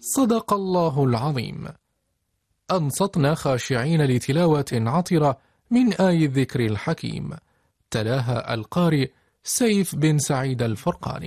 صدق الله العظيم. أنصتنا خاشعين لتلاوة عطرة من آي الذكر الحكيم، تلاها القارئ سيف بن سعيد الفرقاني.